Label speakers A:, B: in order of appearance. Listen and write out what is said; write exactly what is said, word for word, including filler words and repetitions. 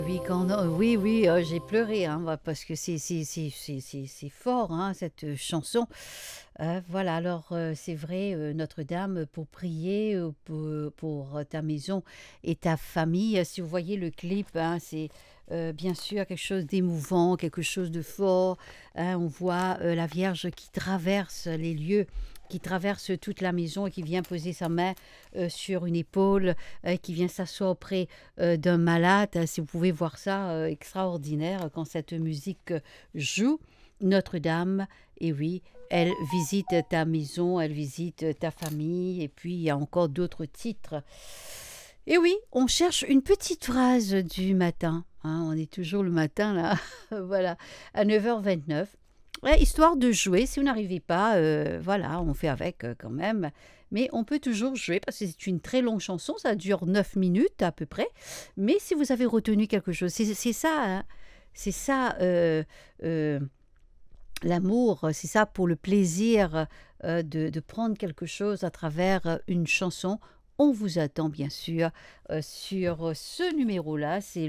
A: Oui, quand on oui, oui, heu, j'ai pleuré, hein, bah, parce que c'est c'est c'est c'est c'est c'est fort, hein, cette, heu, chanson. Heu, voilà, alors, heu, c'est vrai, heu, Notre-Dame, pour prier, heu, pou pour, heu, ta maison et ta famille. Heu, si vous voyez le clip, hein, c'est, heu, bien sûr quelque chose d'émouvant, quelque chose de fort, hein. On voit, heu, la Vierge qui traverse les lieux, qui traverse toute la maison et qui vient poser sa main, heu, sur une épaule, heu, qui vient s'asseoir auprès, heu, d'un malade. Euh, Si vous pouvez voir ça, heu, extraordinaire quand cette musique, heu, joue. Notre-Dame et oui, elle visite ta maison, elle visite ta famille et puis il y a encore d'autres titres. Et oui, on cherche une petite phrase du matin, hein, on est toujours le matin là, voilà, à neuf heures vingt-neuf. Ouais, histoire de jouer, si vous n'arrivez pas, heu, voilà, on fait avec, heu, quand même. Mais on peut toujours jouer parce que c'est une très longue chanson, ça dure neuf minutes à peu près. Mais si vous avez retenu quelque chose, c'est c'est ça, hein, c'est ça, heu heu, l'amour, c'est ça pour le plaisir, heu, de de prendre quelque chose à travers, heu, une chanson. On vous attend bien sûr, heu, sur, ce numéro-là, c'est